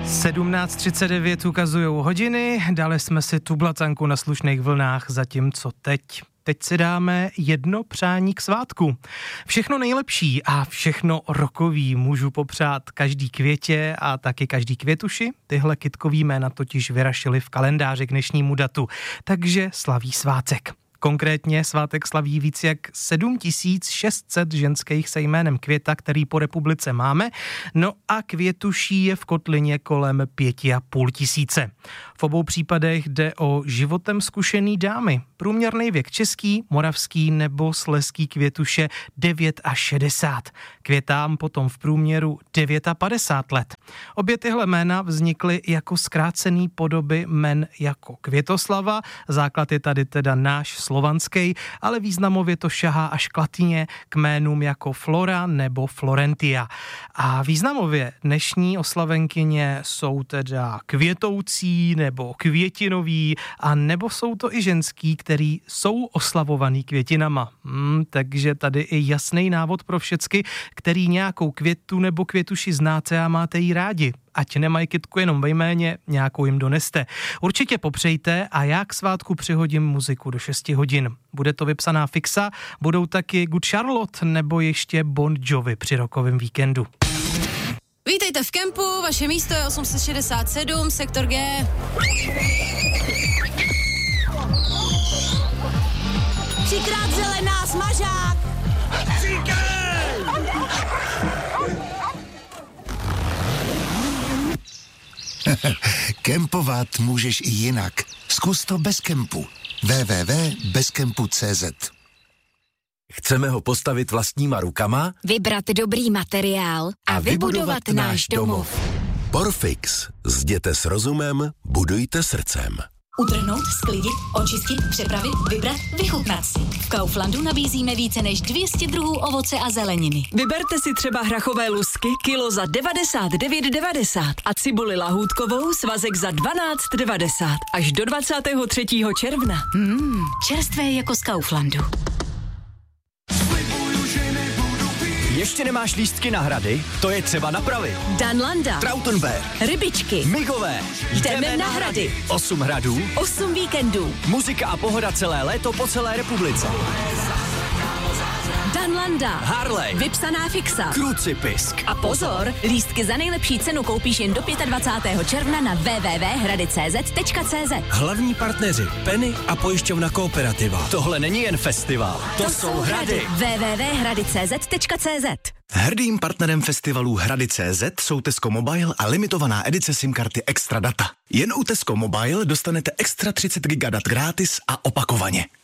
17:39 ukazujou hodiny, dali jsme si tu blacanku na slušných vlnách, zatímco teď si dáme jedno přání k svátku. Všechno nejlepší a všechno rokový můžu popřát každý květě a taky každý květuši. Tyhle kytkový jména totiž vyrašily v kalendáři k dnešnímu datu, takže slaví svátek. Konkrétně svátek slaví víc jak 7600 ženských se jménem Květa, který po republice máme, no a květuší je v kotlině kolem 5500. V obou případech jde o životem zkušený dámy. Průměrný věk český, moravský nebo slezský květuše 9 až 60. Květám potom v průměru 59 let. Obě tyhle jména vznikly jako zkrácený podoby jmen jako Květoslava, základ je tady teda náš slovanský, ale významově to šahá až k latině k jménům jako Flora nebo Florentia. A významově dnešní oslavenkyně jsou teda květoucí nebo květinový, a nebo jsou to i ženský, který jsou oslavovaný květinama. Takže tady i jasný návod pro všecky, který nějakou květu nebo květuši znáte a máte jí rádi. Ať nemají kytku jenom ve jméně, nějakou jim doneste. Určitě popřejte a já k svátku přihodím muziku do 6 hodin. Bude to vypsaná fixa, budou taky Good Charlotte nebo ještě Bon Jovi při rokovém víkendu. Vítejte v kempu, vaše místo je 867, sektor G. Třikrát zelená, smažák! Kempovat můžeš i jinak. Zkus to bez kempu. www.bezkempu.cz. Chceme ho postavit vlastníma rukama? Vybrat dobrý materiál a vybudovat náš domov. Porfix. Zděte s rozumem, budujte srdcem. Utrhnout, sklidit, očistit, přepravit, vybrat, vychutnat si. V Kauflandu nabízíme více než 200 druhů ovoce a zeleniny. Vyberte si třeba hrachové lusky, kilo za 99,90 a cibuli lahůdkovou, svazek za 12,90 až do 23. června. Čerstvé jako z Kauflandu. Ještě nemáš lístky na hrady? To je třeba napravit. Danlanda, Trautenberg, Rybičky, Migové. jdeme na hrady. 8 hradů, 8 víkendů. muzika a pohoda celé léto po celé republice. Danlanda, Harley, vypsaná fixa. Krucipisk. A pozor, lístky za nejlepší cenu koupíš jen do 25. června na www.hradicz.cz. Hlavní partneři Penny a pojišťovna Kooperativa. Tohle není jen festival, to jsou hrady. www.hradicz.cz. Hrdým partnerem festivalů Hrady.cz jsou Tesco Mobile a limitovaná edice SIM karty Extra Data. Jen u Tesco Mobile dostanete extra 30 GB dat gratis a opakovaně.